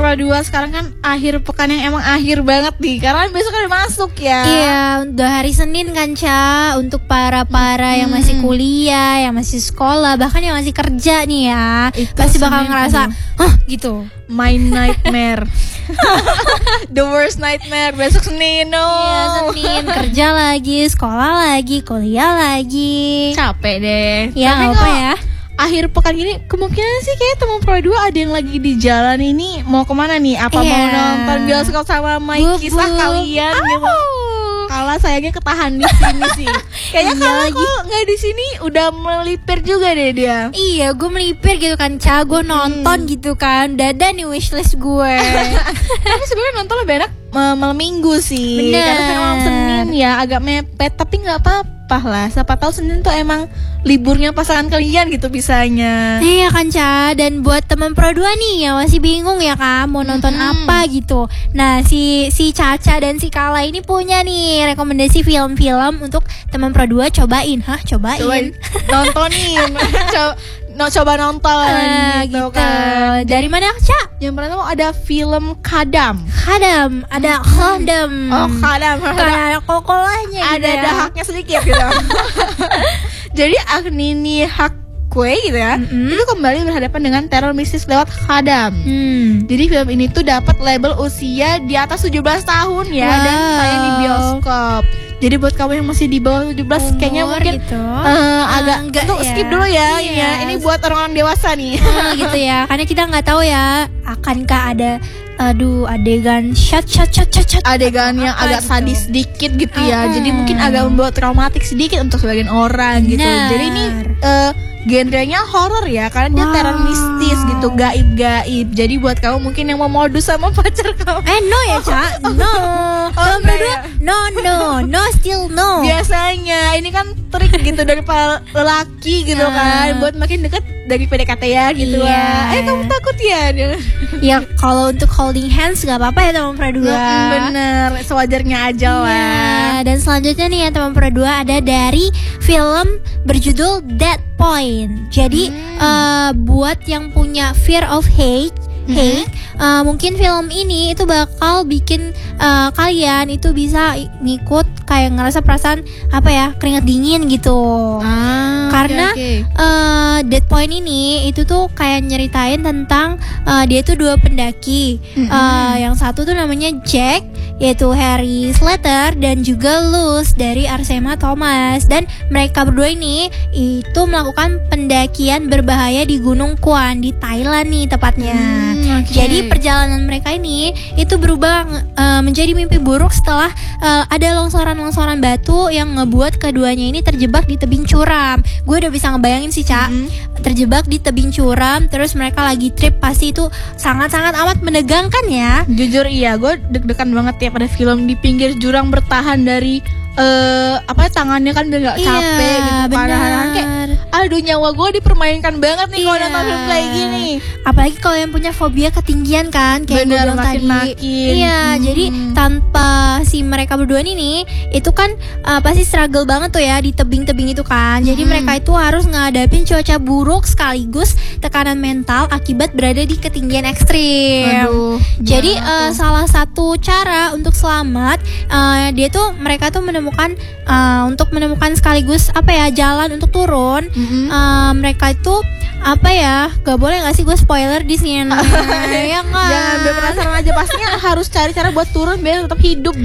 Pro 2 sekarang kan akhir pekan yang emang akhir banget nih, karena besok kan masuk ya. Iya, udah hari Senin kan, Ca. Untuk para yang masih kuliah, yang masih sekolah, bahkan yang masih kerja nih ya, Itu pasti bakal Senin, ngerasa, hah gitu. My nightmare. The worst nightmare. Besok Senin. Iya, Senin kerja lagi, sekolah lagi, kuliah lagi. Capek deh. Ya, Tapi apa kalau ya? akhir pekan ini kemungkinan sih kayak teman Pro 2 ada yang lagi di jalan ini mau kemana nih? Apa Iya. mau nonton bioskop sama My Kisah kalian gitu? Kalah sayangnya ketahan di sini sih. Kayaknya Iya kalau lagi. nggak di sini udah melipir juga deh dia. Iya, gue melipir gitu kan, Ca. Gue nonton gitu kan. Dada nih wishlist gue. Tapi sebenarnya nonton lebih enak malam minggu sih. Bener. Karena kan malam Senin ya agak mepet, tapi nggak apa-apa lah. Siapa tahu Senin tuh emang liburnya pasangan kalian gitu bisanya. Iya kan, Ca. Dan buat teman Pro 2 nih yang masih bingung ya kan mau nonton apa gitu. Nah, si Caca dan si Kala ini punya nih rekomendasi film-film untuk teman Pro 2 cobain. Cobain. Nontonin. Coba nonton gitu kan. Dari mana, Ca? Yang pertama ada film Kadam. Ada Khadam. Oh, Kadam. Kayak kokolanya gitu Ada ya. dahaknya sedikit gitu. Jadi Agnini Hakwe gitu ya, itu kembali berhadapan dengan teror mistis lewat Kadam. Jadi film ini tuh dapat label usia di atas 17 tahun ya, dan Wow. tayang di bioskop. Jadi buat kamu yang masih di bawah 17 kayaknya Umur mungkin gitu. agak Enggak untuk ya. skip dulu ya. Iya. Ini buat orang-orang dewasa nih. Gitu ya, karena kita nggak tahu ya akankah ada adegan shot Adegan yang apa agak gitu. sadis sedikit gitu ya. Jadi mungkin agak membuat traumatik sedikit untuk sebagian orang gitu. Benar. Jadi ini genrenya horor ya, karena dia teror mistis gitu, gaib-gaib. Jadi buat kamu mungkin yang mau modus sama pacar kamu. No ya, Ca. No. Teman Pro 2, no, still no. Biasanya ini kan trik gitu dari para lelaki gitu kan, buat makin deket dari PDKT ya gitu Iya. lah. Kamu takut ya? Ya kalau untuk holding hands nggak apa-apa ya teman Pro 2. Bener, sewajarnya aja lah. Ya, dan selanjutnya nih ya teman Pro 2 ada dari film berjudul Dead Point. Jadi buat yang punya fear of hate, mungkin film ini itu bakal bikin kalian itu bisa ngikut kayak ngerasa perasaan apa ya, keringat dingin gitu. Karena Dead Point ini itu tuh kayak nyeritain tentang dia tuh dua pendaki. Yang satu tuh namanya Jack, yaitu Harry Slater, dan juga Luz dari Arsema Thomas. Dan mereka berdua ini itu melakukan pendakian berbahaya di Gunung Kwan di Thailand nih tepatnya. Jadi perjalanan mereka ini itu berubah menjadi mimpi buruk setelah ada longsoran batu yang ngebuat keduanya ini terjebak di tebing curam. Gue udah bisa ngebayangin sih, Ca. Terjebak di tebing curam, terus mereka lagi trip, pasti itu sangat-sangat amat menegangkan ya. Jujur iya, gue deg-degan banget ya pada film di pinggir jurang bertahan dari tangannya kan udah nggak capek gitu. Padahal kayak aduh, nyawa gue dipermainkan banget nih kalau nonton film kayak gini. Apalagi kalau yang punya fobia ketinggian kan, kayak gue bilang tadi. Iya, jadi tanpa si mereka berdua ini itu kan pasti struggle banget tuh ya di tebing-tebing itu kan. Jadi mereka itu harus ngadapin cuaca buruk sekaligus tekanan mental akibat berada di ketinggian ekstrim. Jadi salah satu cara untuk selamat mereka tuh untuk menemukan sekaligus jalan untuk turun. Mereka itu gak boleh gak sih gue spoiler di sini? Ya kan? Jangan penasaran aja, pastinya harus cari cara buat turun biar tetap hidup